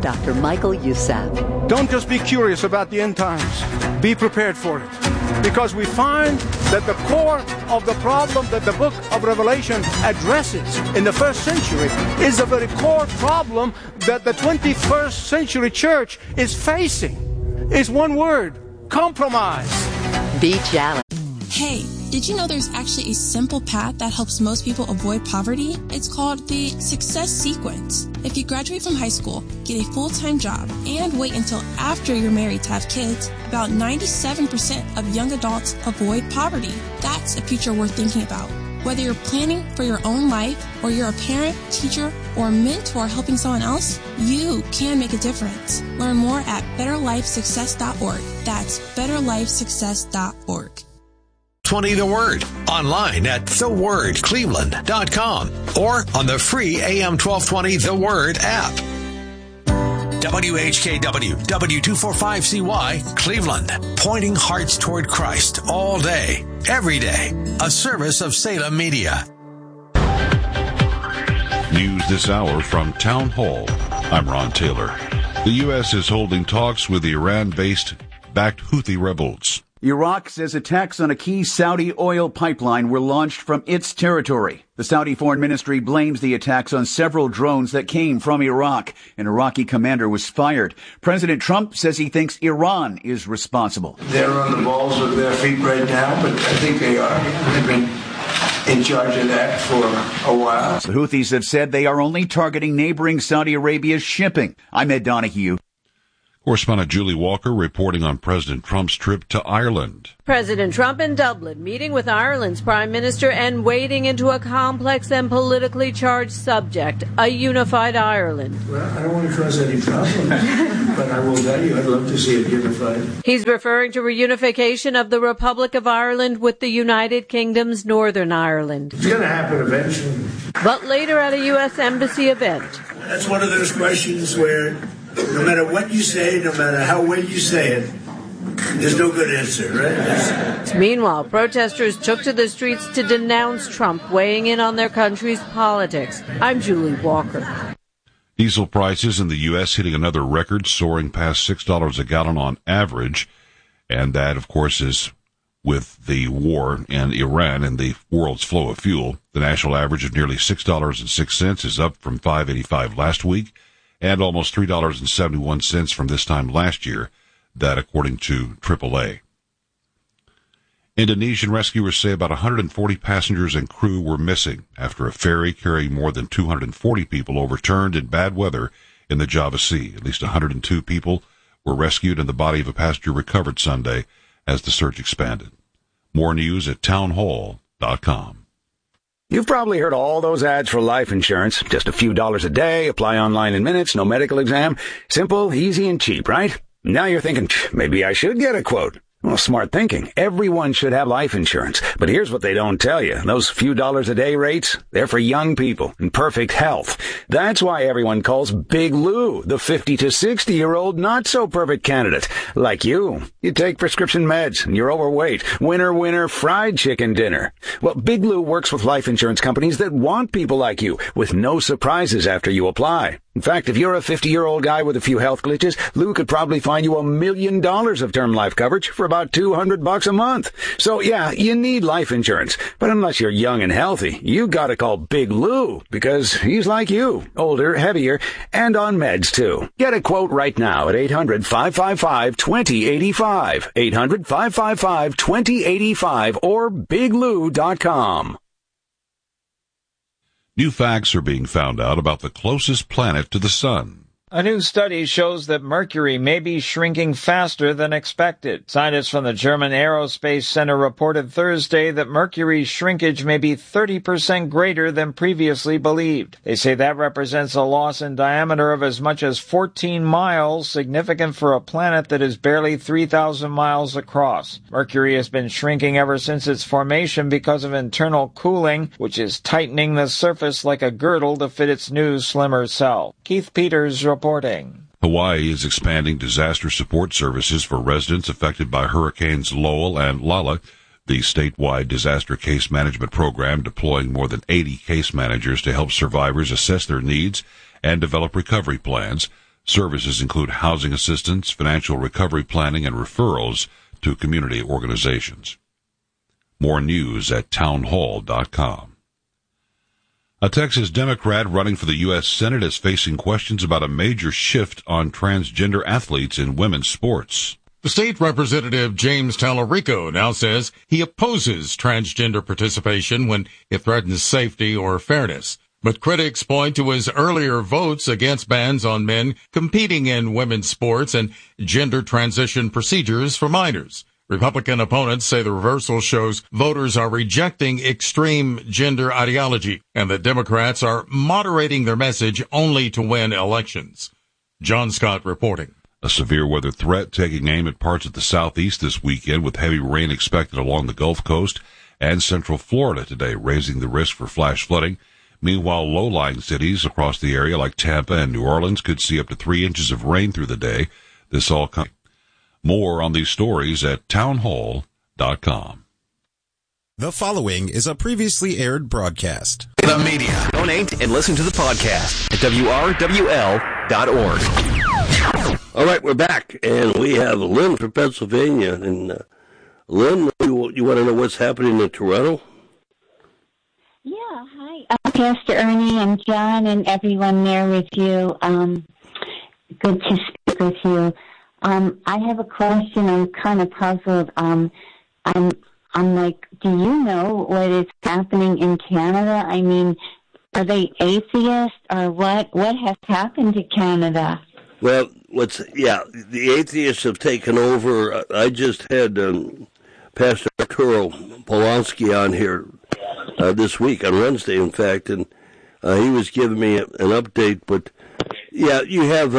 Dr. Michael Youssef. Don't just be curious about the end times. Be prepared for it. Because we find that the core of the problem that the book of Revelation addresses in the first century is the very core problem that the 21st century church is facing. Is one word: compromise. Be challenged. Hey, did you know there's actually a simple path that helps most people avoid poverty? It's called the Success Sequence. If you graduate from high school, get a full-time job, and wait until after you're married to have kids, about 97% of young adults avoid poverty. That's a future worth thinking about. Whether you're planning for your own life, or you're a parent, teacher, or mentor helping someone else, you can make a difference. Learn more at betterlifesuccess.org. That's betterlifesuccess.org. 20 The Word, online at thewordcleveland.com or on the free AM 1220 The Word app. WHKW, W245CY, Cleveland, pointing hearts toward Christ all day, every day. A service of Salem Media. News this hour from Town Hall. I'm Ron Taylor. The U.S. is holding talks with the Iran-based backed Houthi rebels. Iraq says attacks on a key Saudi oil pipeline were launched from its territory. The Saudi Foreign Ministry blames the attacks on several drones that came from Iraq. An Iraqi commander was fired. President Trump says he thinks Iran is responsible. They're on the balls of their feet right now, but I think they are. They've been in charge of that for a while. The Houthis have said they are only targeting neighboring Saudi Arabia's shipping. I'm Ed Donahue. Correspondent Julie Walker reporting on President Trump's trip to Ireland. President Trump in Dublin, meeting with Ireland's Prime Minister and wading into a complex and politically charged subject, a unified Ireland. Well, I don't want to cause any problems, but I will tell you, I'd love to see it unified. He's referring to reunification of the Republic of Ireland with the United Kingdom's Northern Ireland. It's going to happen eventually. But later at a U.S. Embassy event. That's one of those questions where no matter what you say, no matter how well you say it, there's no good answer, right? Meanwhile, protesters took to the streets to denounce Trump weighing in on their country's politics. I'm Julie Walker. Diesel prices in the U.S. hitting another record, soaring past $6 a gallon on average. And that, of course, is with the war in Iran and the world's flow of fuel. The national average of nearly $6.06 is up from $5.85 last week, and almost $3.71 from this time last year, that according to AAA. Indonesian rescuers say about 140 passengers and crew were missing after a ferry carrying more than 240 people overturned in bad weather in the Java Sea. At least 102 people were rescued and the body of a passenger recovered Sunday as the search expanded. More news at townhall.com. You've probably heard all those ads for life insurance. Just a few dollars a day, apply online in minutes, no medical exam. Simple, easy, and cheap, right? Now you're thinking, maybe I should get a quote. Well, smart thinking. Everyone should have life insurance. But here's what they don't tell you. Those few dollars a day rates, they're for young people in perfect health. That's why everyone calls Big Lou the 50 to 60-year-old not-so-perfect candidate. Like you. You take prescription meds and you're overweight. Winner, fried chicken dinner. Well, Big Lou works with life insurance companies that want people like you with no surprises after you apply. In fact, if you're a 50-year-old guy with a few health glitches, Lou could probably find you $1 million of term life coverage for about $200 a month. So yeah, you need life insurance. But unless you're young and healthy, you gotta call Big Lou because he's like you. Older, heavier, and on meds too. Get a quote right now at 800-555-2085. 800-555-2085 or biglou.com. New facts are being found out about the closest planet to the sun. A new study shows that Mercury may be shrinking faster than expected. Scientists from the German Aerospace Center reported Thursday that Mercury's shrinkage may be 30% greater than previously believed. They say that represents a loss in diameter of as much as 14 miles, significant for a planet that is barely 3,000 miles across. Mercury has been shrinking ever since its formation because of internal cooling, which is tightening the surface like a girdle to fit its new, slimmer cell. Keith Peters reporting. Hawaii is expanding disaster support services for residents affected by Hurricanes Lowell and Lala. The statewide disaster case management program deploying more than 80 case managers to help survivors assess their needs and develop recovery plans. Services include housing assistance, financial recovery planning, and referrals to community organizations. More news at townhall.com. A Texas Democrat running for the U.S. Senate is facing questions about a major shift on transgender athletes in women's sports. The state representative James Tallarico now says he opposes transgender participation when it threatens safety or fairness. But critics point to his earlier votes against bans on men competing in women's sports and gender transition procedures for minors. Republican opponents say the reversal shows voters are rejecting extreme gender ideology and that Democrats are moderating their message only to win elections. John Scott reporting. A severe weather threat taking aim at parts of the southeast this weekend, with heavy rain expected along the Gulf Coast and central Florida today, raising the risk for flash flooding. Meanwhile, low-lying cities across the area like Tampa and New Orleans could see up to 3 inches of rain through the day. This all comes. More on these stories at townhall.com. The following is a previously aired broadcast. The media. Donate and listen to the podcast at WRWL.org. All right, we're back, and we have Lynn from Pennsylvania. And Lynn, you want to know what's happening in Toronto? Yeah, hi, Pastor Ernie and John and everyone there with you. Good to speak with you. I have a question. I'm kind of puzzled. I'm like, do you know what is happening in Canada? I mean, are they atheists or what? What has happened to Canada? Well, the atheists have taken over. I just had Pastor Arturo Polanski on here this week, on Wednesday, in fact, and he was giving me an update. But, yeah, you have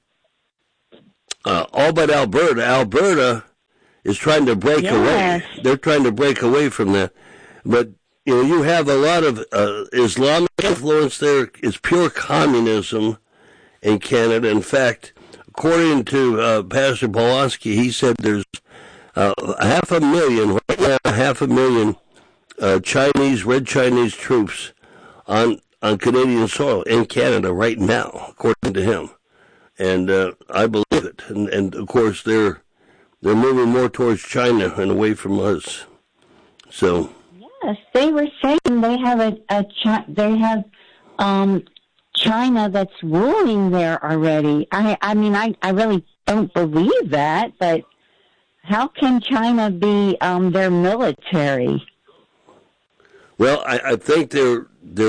all but Alberta. Alberta is trying to break away. They're trying to break away from that. But, you have a lot of Islamic influence there. It's pure communism in Canada. In fact, according to Pastor Polanski, he said there's 500,000, right now, 500,000 Chinese, red Chinese troops on Canadian soil in Canada right now, according to him. And I believe it. And of course, they're moving more towards China and away from us. So. Yes, they were saying they have China that's ruling there already. I mean, I really don't believe that, but how can China be their military? Well, I think their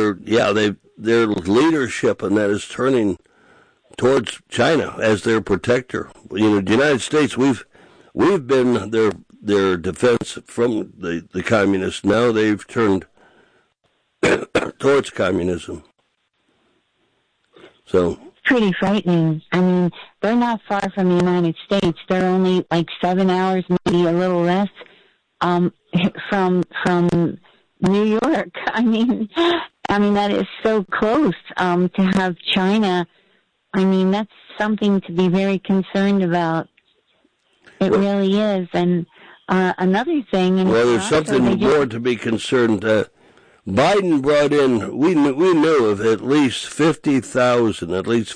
leadership and that is turning towards China as their protector. The United States, we've been their defense from the communists. Now they've turned towards communism. So it's pretty frightening. I mean, they're not far from the United States. They're only like 7 hours, maybe a little less, from New York. I mean that is so close. To have China, I mean, that's something to be very concerned about. It really is. And another thing. There's something more to be concerned. Biden brought in, we knew of at least 50,000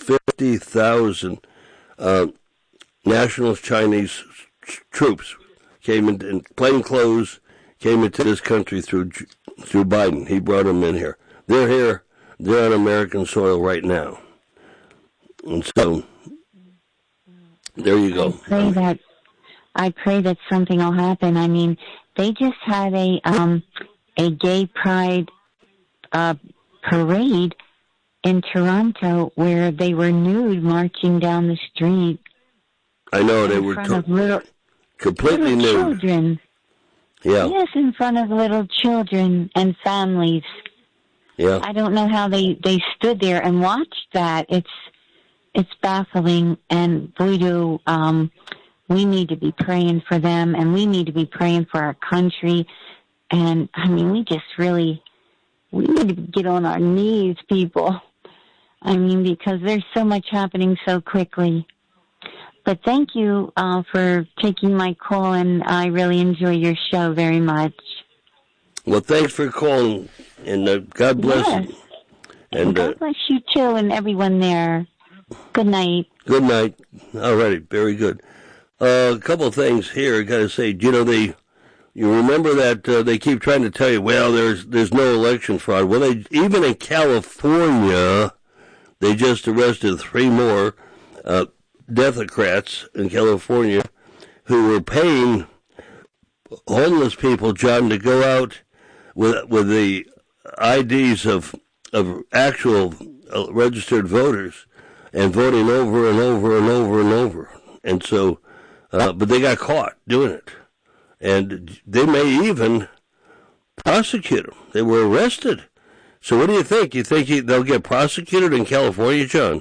national Chinese troops came in plain clothes, came into this country through Biden. He brought them in here. They're here. They're on American soil right now. And so, there you go. I pray that something will happen. I mean, they just had a gay pride parade in Toronto where they were nude marching down the street. I know, they were completely nude. Children. Yeah. Yes, in front of little children and families. Yeah. I don't know how they stood there and watched that. It's baffling, and we need to be praying for them, and we need to be praying for our country. And, I mean, we need to get on our knees, people. I mean, because there's so much happening so quickly. But thank you for taking my call, and I really enjoy your show very much. Well, thanks for calling, and God bless you. And God bless you, too, and everyone there. Good night. Good night. All righty. Very good. A couple of things here. I got to say, you remember that they keep trying to tell you, well, there's no election fraud. Well, even in California, they just arrested 3 more Democrats in California who were paying homeless people, John, to go out with the IDs of actual registered voters and voting over and over and over and over. And so, but they got caught doing it. And they may even prosecute them. They were arrested. So what do you think? You think they'll get prosecuted in California, John?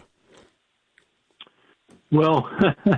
Well,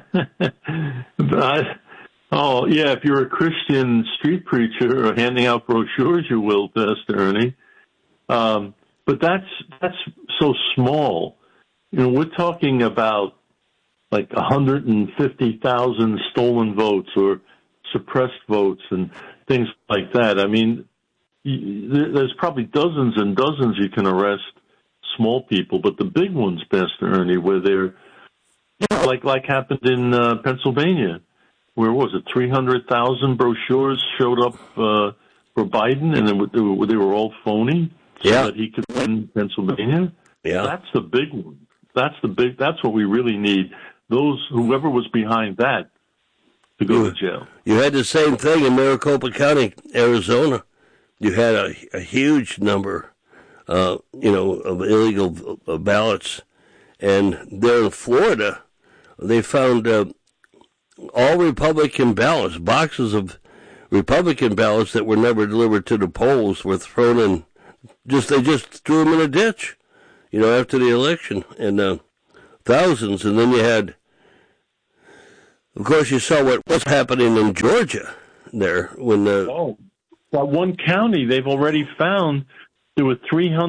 if you're a Christian street preacher or handing out brochures, you will, Pastor Ernie. But that's so small. We're talking about like 150,000 stolen votes or suppressed votes and things like that. I mean, there's probably dozens and dozens you can arrest small people, but the big ones, Pastor Ernie, where they're like happened in Pennsylvania, where was it 300,000 brochures showed up for Biden, and they were all phony, so that he could win Pennsylvania. Yeah, that's the big one. That's what we really need. Whoever was behind that to go to jail. You had the same thing in Maricopa County, Arizona. You had a huge number, of illegal ballots. And there in Florida, they found all Republican ballots, boxes of Republican ballots that were never delivered to the polls were thrown in. They just threw them in a ditch, after the election, and thousands. And then you had, of course, you saw what was happening in Georgia there when that one county they've already found there were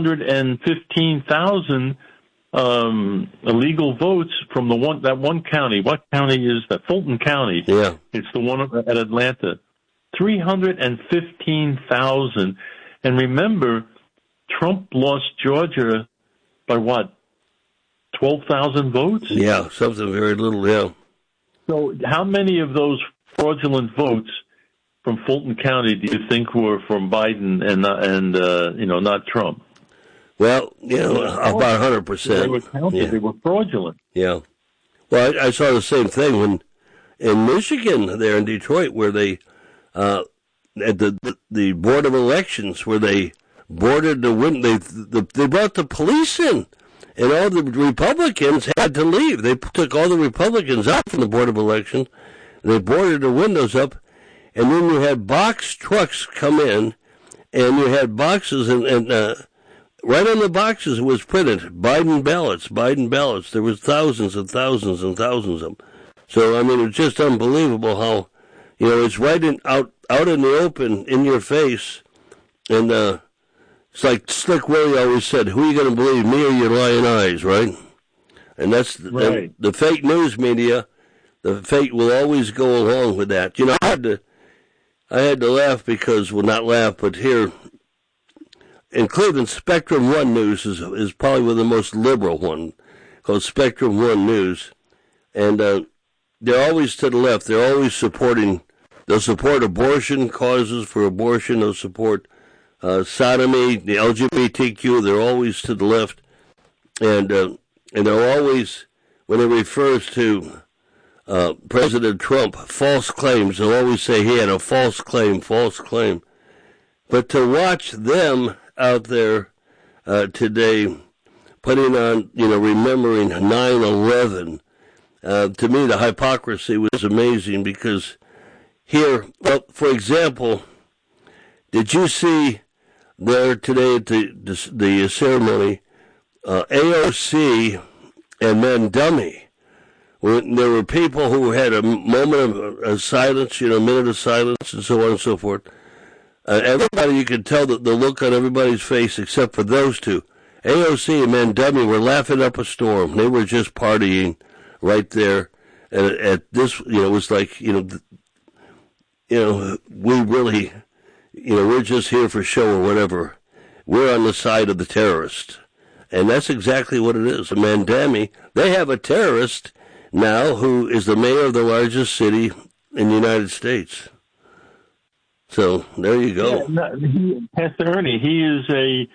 315,000 illegal votes from that one county. What county is that? Fulton County. Yeah, it's the one at Atlanta. 315,000, and remember, Trump lost Georgia by what? 12,000 votes? Yeah, something very little. Yeah. So how many of those fraudulent votes from Fulton County do you think were from Biden and not Trump? Well, about 100%. They were counted. They were fraudulent. Yeah. Well, I saw the same thing when in Michigan, there in Detroit, where they at the Board of Elections, where they boarded the window. They brought the police in. And all the Republicans had to leave. They took all the Republicans out from the Board of Elections. They boarded the windows up. And then you had box trucks come in. And you had boxes. And right on the boxes was printed, Biden ballots, Biden ballots. There was thousands and thousands and thousands of them. So, I mean, it's just unbelievable how, it's right out in the open, in your face. And it's like Slick Willie always said, who are you going to believe, me or your lying eyes, right? And that's right. The fake news media, the fake will always go along with that. I had to laugh because, well, not laugh, but here in Cleveland, Spectrum One News is probably one of the most liberal one, called Spectrum One News. And they're always to the left. They're always they'll support abortion, causes for abortion. They'll support sodomy, the LGBTQ, they're always to the left, and they're always, when it refers to President Trump, false claims, they'll always say he had a false claim. But to watch them out there today, putting on, remembering 9/11, to me the hypocrisy was amazing, because here, well, for example, did you see there today at the ceremony, AOC and Mandumi? There were people who had a moment of silence, a minute of silence, and so on and so forth. Everybody, you could tell that the look on everybody's face, except for those two. AOC and Mandumi were laughing up a storm. They were just partying right there. And at this, it was like, we really... we're just here for show or whatever. We're on the side of the terrorist. And that's exactly what it is. Mandami, they have a terrorist now who is the mayor of the largest city in the United States. So there you go. Yeah, Pastor Ernie, he is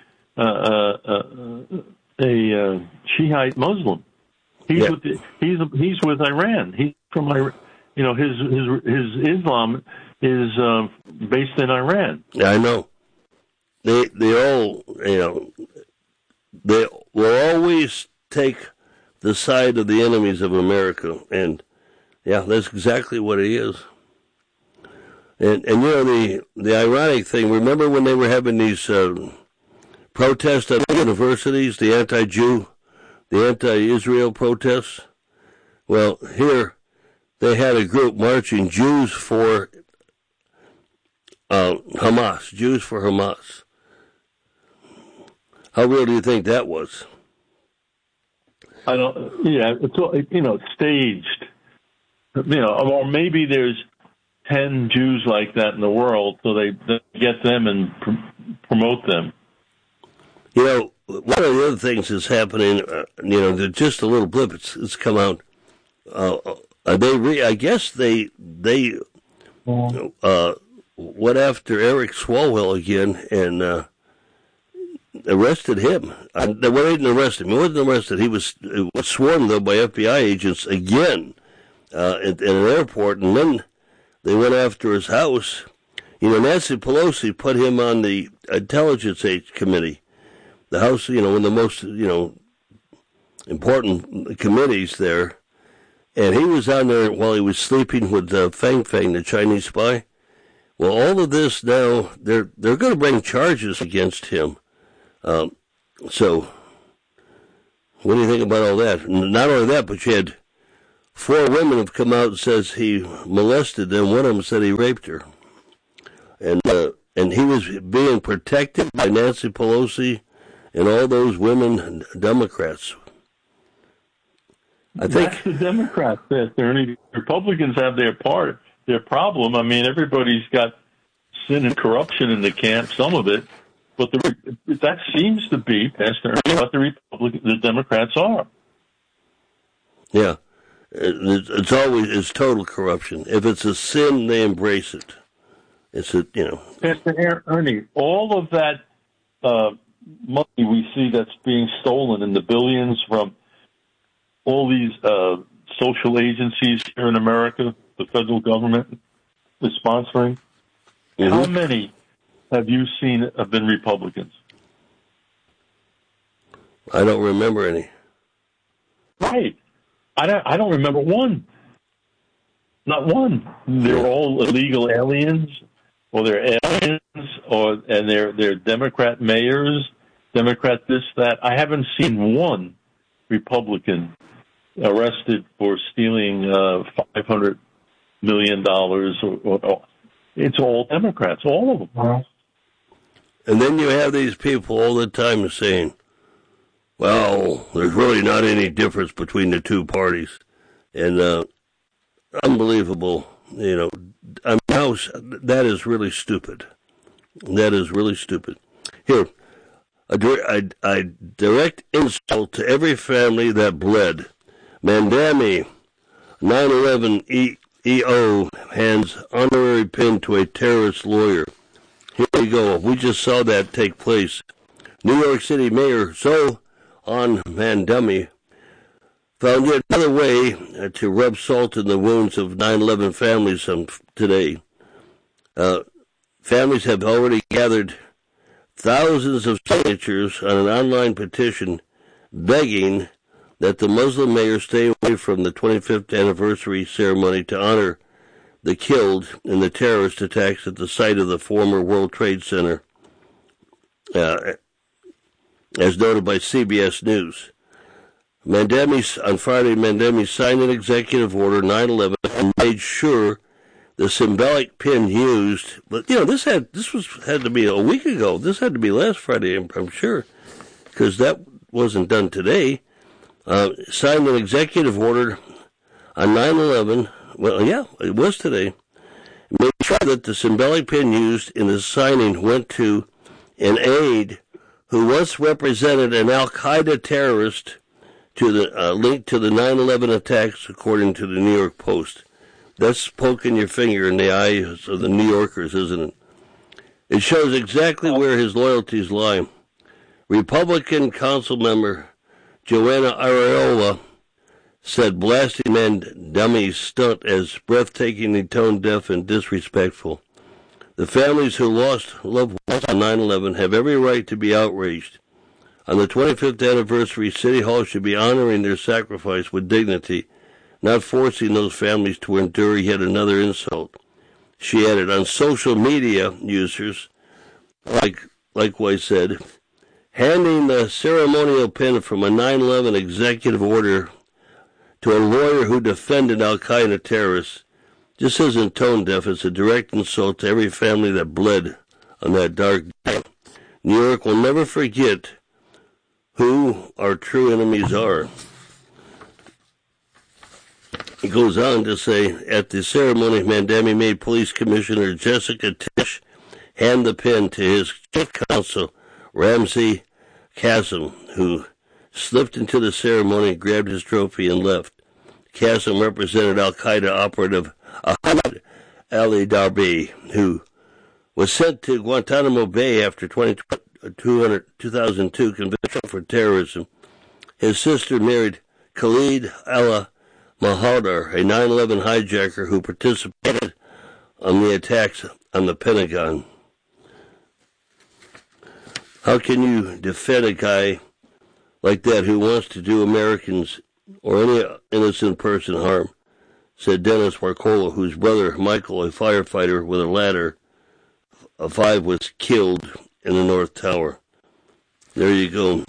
a Shiite Muslim. He's with Iran. He's from Iran. You know, his Islam is based in Iran. Yeah, I know. They all, you know, they will always take the side of the enemies of America, and yeah, that's exactly what he is. And you know, the ironic thing, remember when they were having these protests at universities, the anti-Jew, the anti-Israel protests? Well, here they had a group marching Jews for Hamas, Jews for Hamas. How real do you think that was? I don't, yeah, it's, you know, staged. You know, or maybe there's 10 Jews like that in the world, so they get them and promote them. You know, one of the other things that's happening, you know, just a little blip, it's come out. I guess they went after Eric Swalwell again and arrested him. They didn't arrest him. He wasn't arrested. He was sworn, though, by FBI agents again at an airport, and then they went after his house. You know, Nancy Pelosi put him on the Intelligence Committee. The House, you know, one of the most, you know, important committees there. And he was on there while he was sleeping with Fang Fang, the Chinese spy. Well, all of this now, they're going to bring charges against him. So, what do you think about all that? Not only that, but you had 4 women have come out and says he molested them. One of them said he raped her. And he was being protected by Nancy Pelosi and all those women Democrats. I think that's the Democrats. The Republicans have their problem. I mean, everybody's got sin and corruption in the camp, some of it, but that seems to be, Pastor, what the Democrats are. Yeah, it's total corruption. If it's a sin, they embrace it. It's Pastor Ernie, all of that money we see that's being stolen in the billions from all these social agencies here in America, the federal government is sponsoring. Mm-hmm. How many have you seen have been Republicans? I don't remember any. Right. I don't remember one. Not one. They're all illegal aliens, or they're aliens, and they're Democrat mayors, Democrat this, that. I haven't seen one Republican arrested for stealing $500 million. It's all Democrats, all of them. And then you have these people all the time saying, well, there's really not any difference between the two parties. And unbelievable, you know. That is really stupid. That is really stupid. Here, a direct insult to every family that bled. Mandami, 9/11 EO hands honorary pin to a terrorist lawyer. Here we go. We just saw that take place. New York City Mayor Zoe Mandami found yet another way to rub salt in the wounds of 9/11 families today. Families have already gathered thousands of signatures on an online petition begging that the Muslim mayor stay away from the 25th anniversary ceremony to honor the killed in the terrorist attacks at the site of the former World Trade Center, as noted by CBS News. On Friday, Mandami signed an executive order 9/11 and made sure the symbolic pin used. But you know, this had to be a week ago. This had to be last Friday, I'm sure, because that wasn't done today. Signed an executive order on 9/11. Well, yeah, it was today. Made sure that the symbolic pin used in the signing went to an aide who once represented an Al-Qaeda terrorist to the linked to the 9/11 attacks, according to the New York Post. That's poking your finger in the eyes of the New Yorkers, isn't it? It shows exactly where his loyalties lie. Republican council member Joanna Arreola said blasting Mandami's stunt as breathtakingly tone-deaf and disrespectful. The families who lost loved ones on 9/11 have every right to be outraged. On the 25th anniversary, City Hall should be honoring their sacrifice with dignity, not forcing those families to endure yet another insult. She added, on social media, users likewise said, handing the ceremonial pin from a 9/11 executive order to a lawyer who defended Al-Qaeda terrorists just isn't tone deaf. It's a direct insult to every family that bled on that dark day. New York will never forget who our true enemies are. He goes on to say, at the ceremony, Mandami made Police Commissioner Jessica Tisch hand the pin to his chief counsel, Ramsey Kassem, who slipped into the ceremony, grabbed his trophy, and left. Kassem represented Al-Qaeda operative Ahmad Ali Darbi, who was sent to Guantanamo Bay after 2002 conviction for terrorism. His sister married Khalid al-Mahardar, a 9/11 hijacker who participated on the attacks on the Pentagon. How can you defend a guy like that who wants to do Americans or any innocent person harm? Said Dennis Marcola, whose brother Michael, a firefighter with a ladder of 5, was killed in the North Tower. There you go.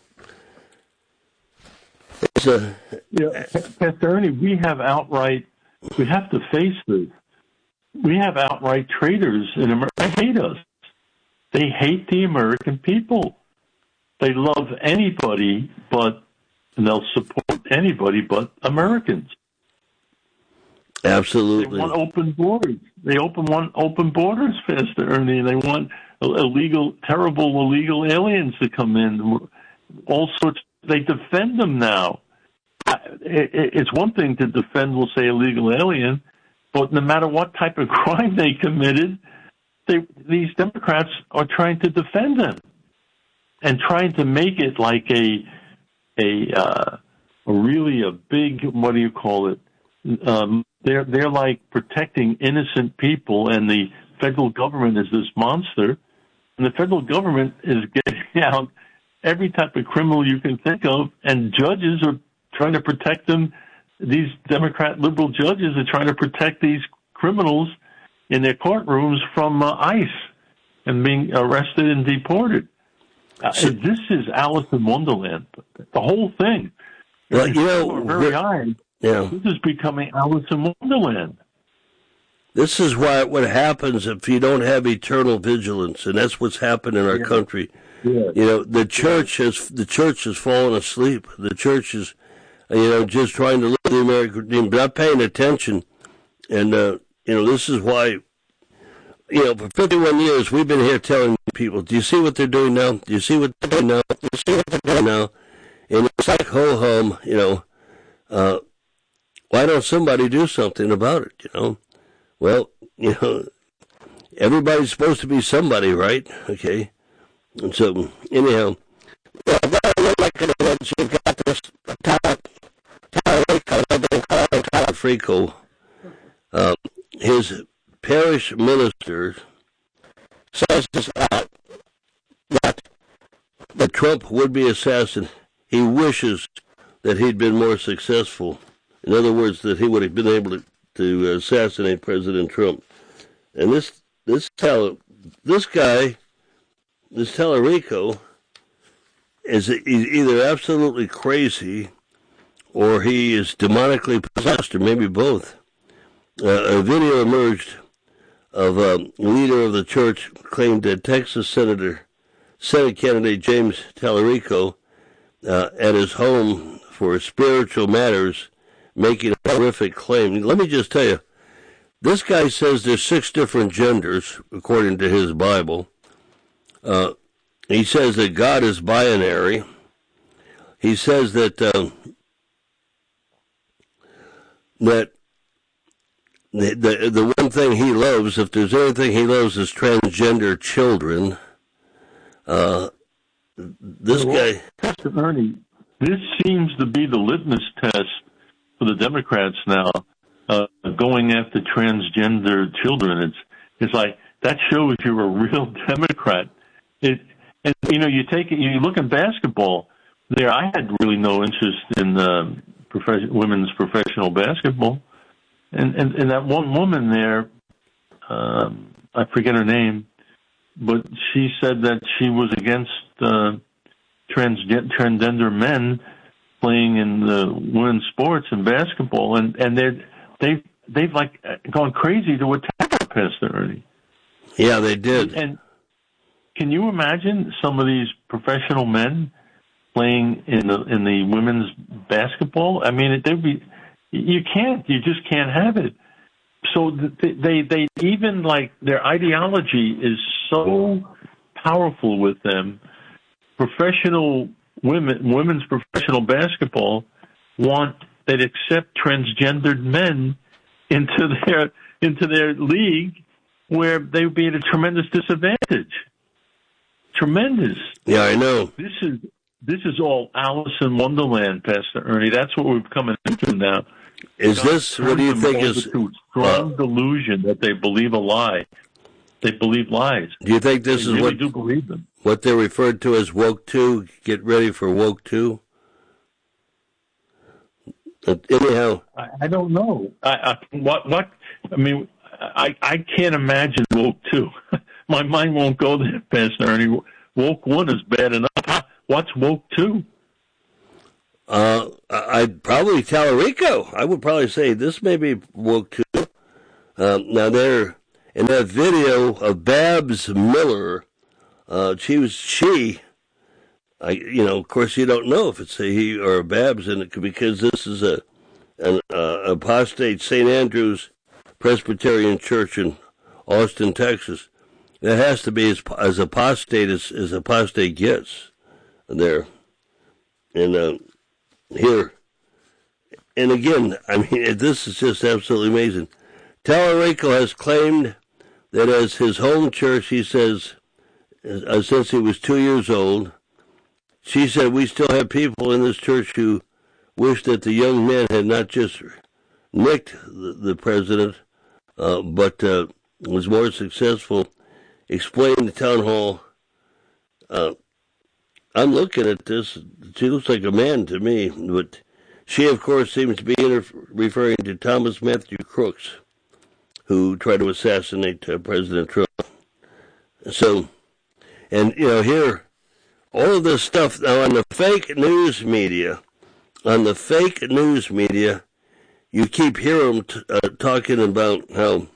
Pastor Ernie, we have to face this. We have outright traitors in America. They hate us. They hate the American people. They love anybody and they'll support anybody but Americans. Absolutely. They want open borders. They want open borders, Pastor Ernie. They want terrible illegal aliens to come in. All sorts. They defend them now. It's one thing to defend, we'll say, illegal alien, but no matter what type of crime they committed, these Democrats are trying to defend them and trying to make it like a really a big, what do you call it? They're like protecting innocent people, and the federal government is this monster, and the federal government is getting out every type of criminal you can think of, and judges are trying to protect them. These Democrat liberal judges are trying to protect these criminals in their courtrooms from ICE and being arrested and deported. This is Alice in Wonderland. The whole thing. Well, This is becoming Alice in Wonderland. This is what happens if you don't have eternal vigilance, and that's what's happened in our country. Yeah. The church has fallen asleep. The church is, just trying to live the American dream, not paying attention. And this is why, for 51 years we've been here telling people, do you see what they're doing now? Do you see what they're doing now? Do you see what they're doing now? And it's like ho-hum, why don't somebody do something about it, Well, everybody's supposed to be somebody, right? Okay. And so, anyhow, you've got this Talarico. His parish minister says that the Trump would-be assassin, he wishes that he'd been more successful. In other words, that he would have been able to assassinate President Trump. And this Talarico is either absolutely crazy or he is demonically possessed, or maybe both. A video emerged of a leader of the church claimed that Texas Senate candidate James Talarico at his home for spiritual matters, making a horrific claim. Let me just tell you, this guy says there's 6 different genders, according to his Bible. He says that God is binary. He says that that the one thing he loves, if there's anything he loves, is transgender children. This guy, Pastor Ernie, this seems to be the litmus test for the Democrats now, going after transgender children. It's like that shows you're a real Democrat. And you look at basketball. There, I had really no interest in women's professional basketball, and that one woman there, I forget her name, but she said that she was against transgender men playing in the women's sports and basketball, and they've like gone crazy to attack her, Pastor Ernie. Yeah, they did. And can you imagine some of these professional men playing in the women's basketball? I mean, you just can't have it. So they even, like, their ideology is so powerful with them. Professional women's professional basketball they'd accept transgendered men into their league, where they would be at a tremendous disadvantage. Tremendous. Yeah, I know. This is all Alice in Wonderland, Pastor Ernie. That's what we're coming into now. What do you think is strong delusion that they believe a lie? They believe lies. Do you think this is do believe them? What they're referred to as woke 2? Get ready for woke 2. Anyhow, I don't know. I can't imagine woke 2. My mind won't go there, Pastor Ernie. Woke 1 is bad enough. What's woke 2? I'd probably Tallarico. I would probably say this may be woke 2. Now there, in that video of Babs Miller, of course you don't know if it's a he or a Babs in it, because this is an apostate St. Andrew's Presbyterian Church in Austin, Texas. That has to be as apostate as apostate gets there. And here. And again, I mean, this is just absolutely amazing. Tallarico has claimed that as his home church, he says, since he was 2 years old, she said, we still have people in this church who wish that the young men had not just nicked the president, but was more successful. Explained the town hall. I'm looking at this. She looks like a man to me, but she, of course, seems to be referring to Thomas Matthew Crooks, who tried to assassinate President Trump. So, and, here, all of this stuff now on the fake news media, you keep hearing them talking about how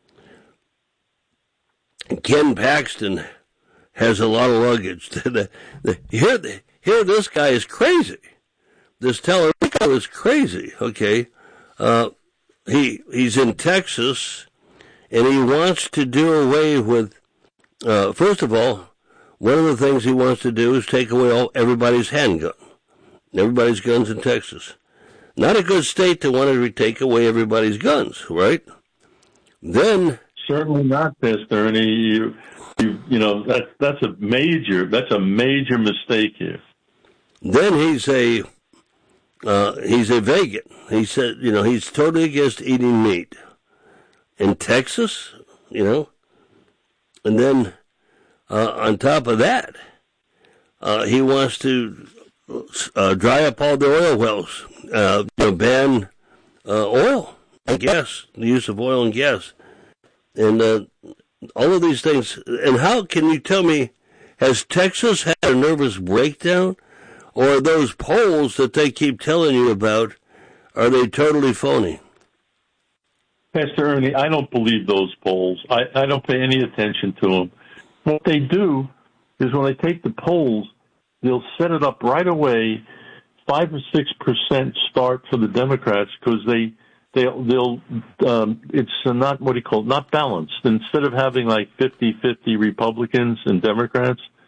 Ken Paxton has a lot of luggage. Here, this guy is crazy. This Tallarico is crazy. Okay, he's in Texas, and he wants to do away with. First of all, one of the things he wants to do is take away everybody's handgun, everybody's guns in Texas. Not a good state to want to take away everybody's guns, right? Then. Certainly not, Pastor Ernie. That's a major mistake here. Then he's a vegan. He said, he's totally against eating meat in Texas, and then on top of that, he wants to dry up all the oil wells, ban oil and gas, the use of oil and gas. And all of these things. And how can you tell me, has Texas had a nervous breakdown? Or are those polls that they keep telling you about, are they totally phony? Pastor Ernie, I don't believe those polls. I don't pay any attention to them. What they do is when they take the polls, they'll set it up right away, 5 or 6% start for the Democrats, because they'll it's not, what do you call it, not balanced. Instead of having like 50-50 Republicans and Democrats,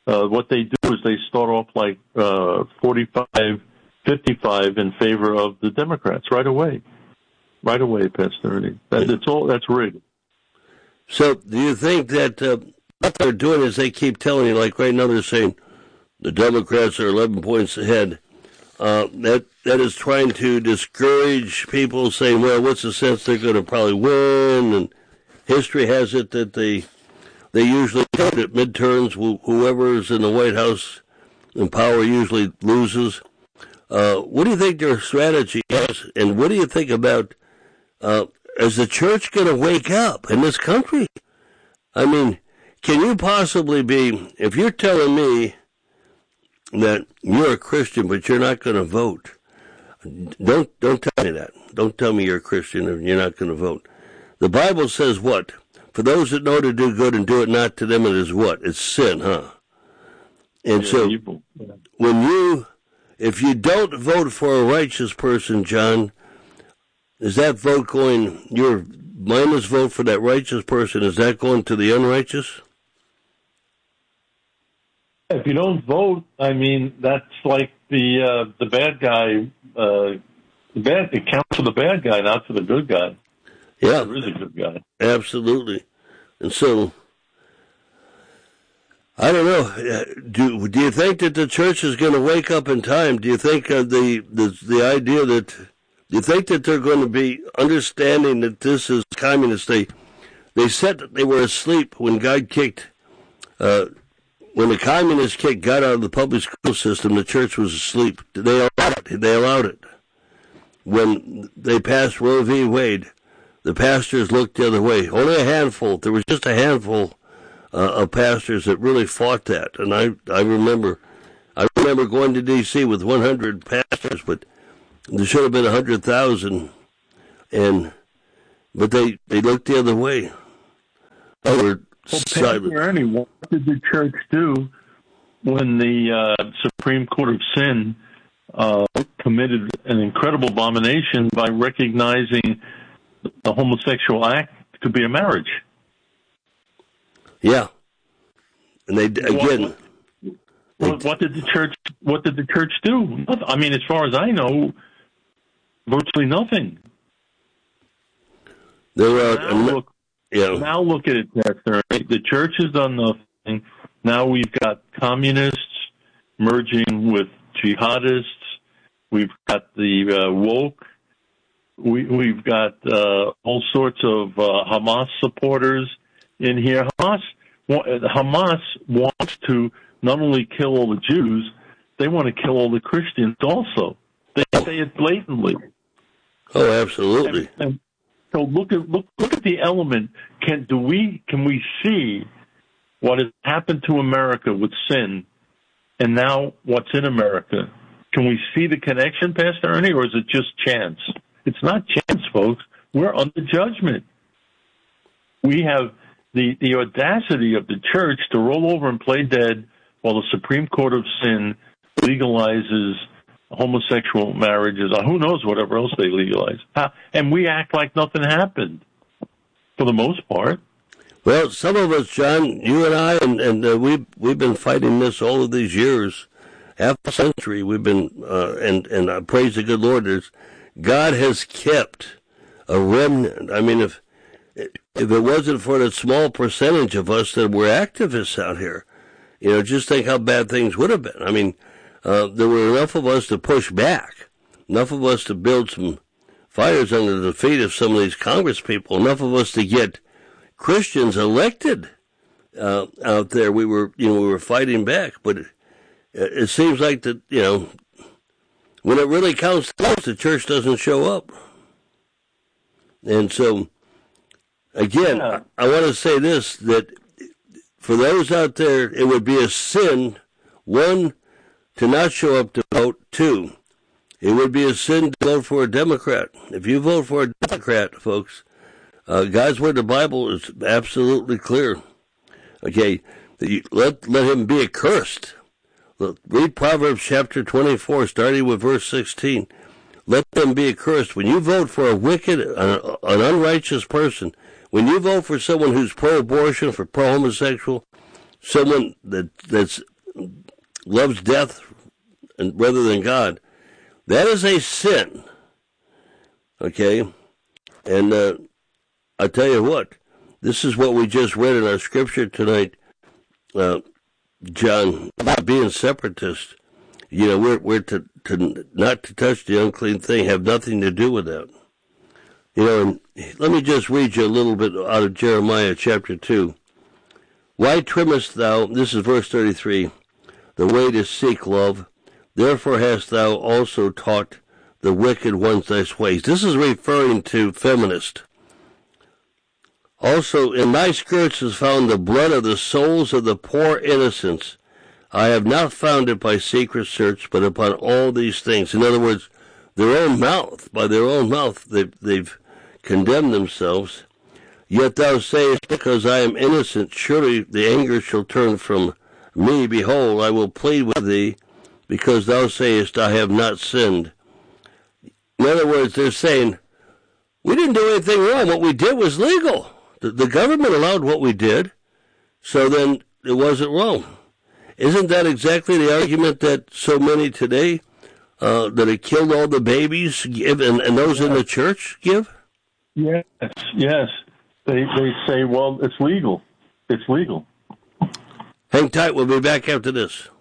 what they do is they start off like 45, 55 in favor of the Democrats right away. Right away, Pastor Ernie. That's rigged. So do you think that what they're doing is they keep telling you, like right now they're saying the Democrats are 11 points ahead. That is trying to discourage people, saying, well, what's the sense they're going to probably win? And history has it that they usually vote at midterms. Whoever's in the White House in power usually loses. What do you think their strategy is? And what do you think about, is the church going to wake up in this country? I mean, can you possibly be, if you're telling me that you're a Christian but you're not going to vote, don't tell me that. Don't tell me you're a Christian and you're not going to vote. The Bible says what? For those that know to do good and do it not to them, it is what? It's sin, huh? And so, if you don't vote for a righteous person, John, is that vote going, your mindless vote for that righteous person, is that going to the unrighteous? If you don't vote, I mean, that's like the bad guy. It counts for the bad guy, not for the good guy. Yeah, there is a good guy. Absolutely. And so, I don't know. Do you think that the church is going to wake up in time? Do you think the idea that, do you think that they're going to be understanding that this is communist? They said that they were asleep when God kicked. When the communists kicked God out of the public school system, the church was asleep. They allowed it. When they passed Roe v. Wade, the pastors looked the other way. Only a handful. There was just a handful of pastors that really fought that. And I remember going to D.C. with 100 pastors, but there should have been 100,000. But they looked the other way. They were silent. Pastor Ernie, what did the church do when the Supreme Court of Sin committed an incredible abomination by recognizing the homosexual act to be a marriage? Yeah, and they again. What did the church do? I mean, as far as I know, virtually nothing. Now look at it, Pastor. The church has done nothing. Now we've got communists merging with jihadists. We've got the woke. We've got all sorts of Hamas supporters in here. Hamas wants to not only kill all the Jews, they want to kill all the Christians also. They say it blatantly. Oh, absolutely. And so look at the element. Can we see what has happened to America with sin, and now what's in America? Can we see the connection, Pastor Ernie, or is it just chance? It's not chance, folks. We're under judgment. We have the audacity of the church to roll over and play dead while the Supreme Court of Sin legalizes homosexual marriages, or who knows whatever else they legalize. And we act like nothing happened, for the most part. Well, some of us, John, you and I, and we've been fighting this all of these years, half a century. We've been, and I praise the good Lord. God has kept a remnant. I mean, if it wasn't for that small percentage of us that were activists out here, just think how bad things would have been. I mean, there were enough of us to push back, enough of us to build some fires under the feet of some of these Congress people, enough of us to get Christians elected out there. We were fighting back, but it seems like that, when it really counts, the church doesn't show up. And so, again, I want to say this, that for those out there, it would be a sin, one, to not show up to vote. Two, it would be a sin to vote for a Democrat. If you vote for a Democrat, folks, God's word, the Bible, is absolutely clear. Okay, let him be accursed. Read Proverbs chapter 24, starting with verse 16. Let them be accursed. When you vote for a wicked, an unrighteous person, when you vote for someone who's pro-abortion, for pro-homosexual, someone that's loves death rather than God, that is a sin. Okay? And I tell you what, this is what we just read in our scripture tonight, John, about being separatist. You know, we're to not to touch the unclean thing, have nothing to do with that. You know, and let me just read you a little bit out of Jeremiah chapter 2. Why trimmest thou, this is verse 33, the way to seek love? Therefore hast thou also taught the wicked ones thy ways. This is referring to feminists. Also, in thy skirts is found the blood of the souls of the poor innocents. I have not found it by secret search, but upon all these things. In other words, their own mouth, by their own mouth, they've condemned themselves. Yet thou sayest, because I am innocent, surely the anger shall turn from me. Behold, I will plead with thee, because thou sayest, I have not sinned. In other words, they're saying, we didn't do anything wrong. What we did was legal. The government allowed what we did, so then it wasn't wrong. Isn't that exactly the argument that so many today, that have killed all the babies give, and those in the church give? Yes. They say, well, it's legal. It's legal. Hang tight. We'll be back after this.